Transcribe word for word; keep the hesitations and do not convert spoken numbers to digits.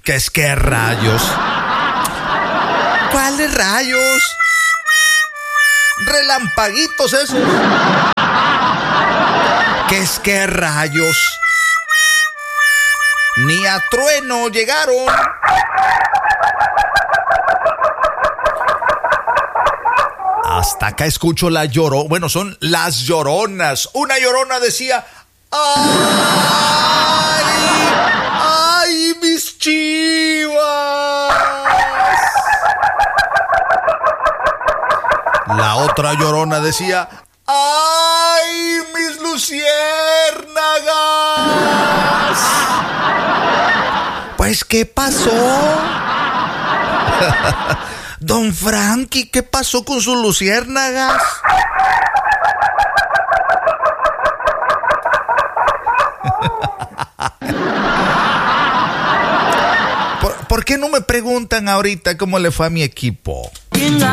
¿Qué es que rayos? ¿Cuáles rayos? Relampaguitos esos. ¿Qué es que rayos? Ni a trueno llegaron. Hasta acá escucho la llorona. Bueno, son las lloronas. Una llorona decía: ¡ay! ¡Ay, mis chivas! La otra llorona decía: ¡ay, mis luciérnagas! Pues, ¿qué pasó? Don Frankie, ¿qué pasó con sus luciérnagas? ¿Por, ¿Por qué no me preguntan ahorita cómo le fue a mi equipo?